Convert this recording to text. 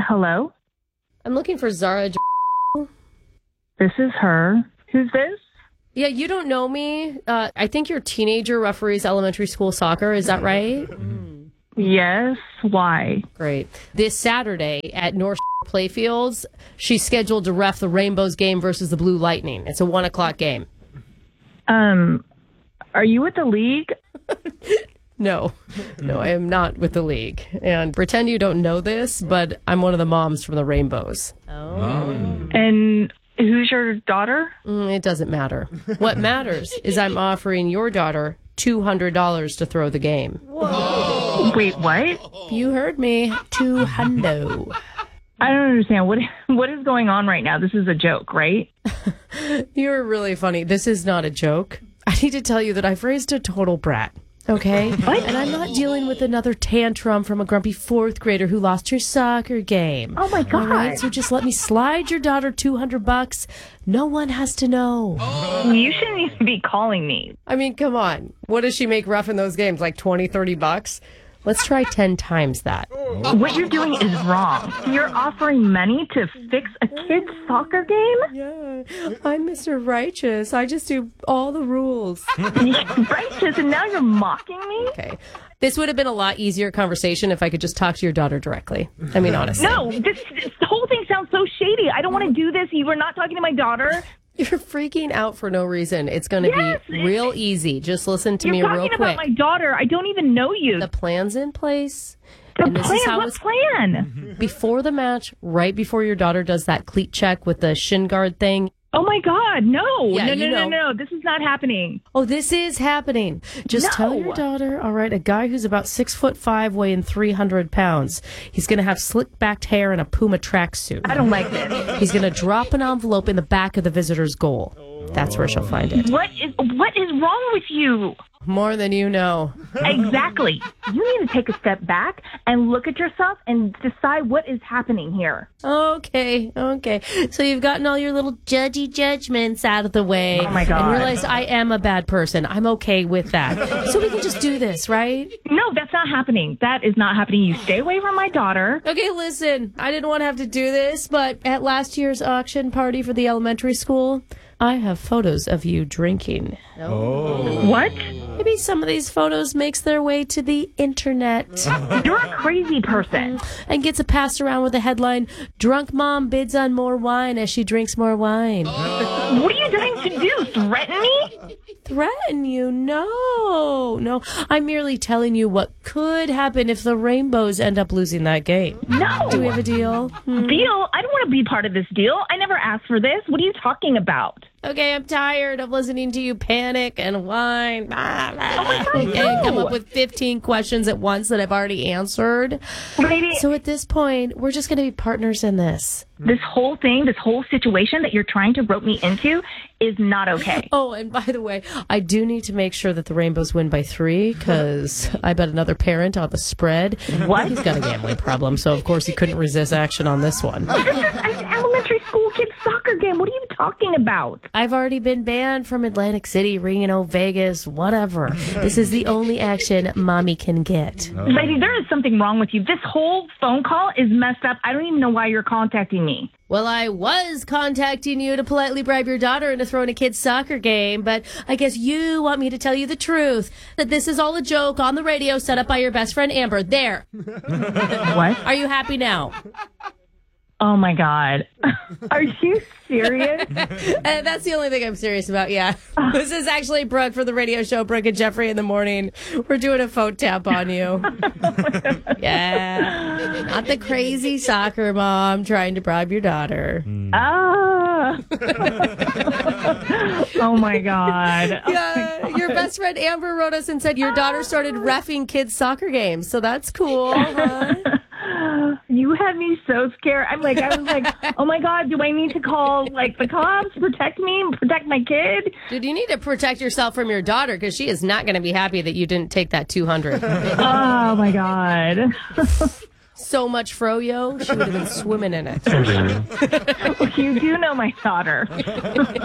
Hello? I'm looking for Zara. This is her. Who's this? Yeah, you don't know me. I think your teenager referees elementary school soccer. Is that right? Yes. Why? Great. This Saturday at North Playfields, she's scheduled to ref the Rainbows game versus the Blue Lightning. It's a 1:00 game. Are you with the league? No, I am not with the league. And pretend you don't know this, but I'm one of the moms from the Rainbows. And who's your daughter? It doesn't matter. What matters is I'm offering your daughter $200 to throw the game. Whoa. Wait, what? You heard me. $200. I don't understand. What is going on right now? This is a joke, right? You're really funny. This is not a joke. I need to tell you that I've raised a total brat. Okay? What? And I'm not dealing with another tantrum from a grumpy fourth grader who lost her soccer game. Oh, my God. All right, so just let me slide your daughter $200. No one has to know. You shouldn't even be calling me. I mean, come on. What does she make roughing those games? Like $20, $30? Let's try 10 times that. What you're doing is wrong. You're offering money to fix a kid's soccer game? Yeah, I'm Mr. Righteous. I just do all the rules. Righteous, and now you're mocking me? Okay. This would have been a lot easier conversation if I could just talk to your daughter directly. I mean, honestly. No, this whole thing sounds so shady. I don't want to do this. You were not talking to my daughter. You're freaking out for no reason. It's going to be real easy. Just listen to me real quick. You're talking about my daughter. I don't even know you. The plan's in place. What plan? Before the match, right before your daughter does that cleat check with the shin guard thing. Oh, my God. No. Yeah, No. This is not happening. Oh, this is happening. Just tell your daughter, all right, a guy who's about 6'5", weighing 300 pounds. He's going to have slick backed hair and a Puma tracksuit. I don't like this. He's going to drop an envelope in the back of the visitor's goal. That's where she'll find it. What is wrong with you? More than you know. Exactly. You need to take a step back and look at yourself and decide what is happening here. Okay. So you've gotten all your little judgy judgments out of the way. Oh, my God. And realized I am a bad person. I'm okay with that. So we can just do this, right? No, that's not happening. That is not happening. You stay away from my daughter. Okay, listen. I didn't want to have to do this, but at last year's auction party for the elementary school, I have photos of you drinking. Oh. What? Maybe some of these photos makes their way to the internet. You're a crazy person. And gets passed around with the headline, "Drunk Mom bids on more wine as she drinks more wine." What are you trying to do? Threaten me? Threaten you? No. I'm merely telling you what could happen if the Rainbows end up losing that game. No. Do we have a deal? Deal? I don't want to be part of this deal. I never asked for this. What are you talking about? Okay, I'm tired of listening to you panic and whine. God, and come up with 15 questions at once that I've already answered. Lady, so at this point, we're just going to be partners in this. This whole thing, this whole situation that you're trying to rope me into is not okay. Oh, and by the way, I do need to make sure that the Rainbows win by 3 because I bet another parent on the spread. What? He's got a gambling problem, so of course he couldn't resist action on this one. This is an elementary school kid's soccer game. What are you talking about? I've already been banned from Atlantic City, Reno, Vegas, whatever. This is the only action mommy can get. Lady, there is something wrong with you. This whole phone call is messed up. I don't even know why you're contacting me. Well, I was contacting you to politely bribe your daughter into throwing a kid's soccer game, but I guess you want me to tell you the truth, that this is all a joke on the radio set up by your best friend Amber. There. What? Are you happy now? Oh, my God. Are you serious? That's the only thing I'm serious about, yeah. This is actually Brooke for the radio show, Brooke and Jeffrey in the Morning. We're doing a phone tap on you. Yeah. Not the crazy soccer mom trying to bribe your daughter. Ah. Oh, my God. Yeah, your best friend Amber wrote us and said your daughter started reffing kids' soccer games, so that's cool, huh? You had me so scared. I was like, oh my God, do I need to call the cops, protect me, protect my kid? Dude, you need to protect yourself from your daughter because she is not going to be happy that you didn't take that 200. Oh my God. So much froyo, she would have been swimming in it. You do know my daughter.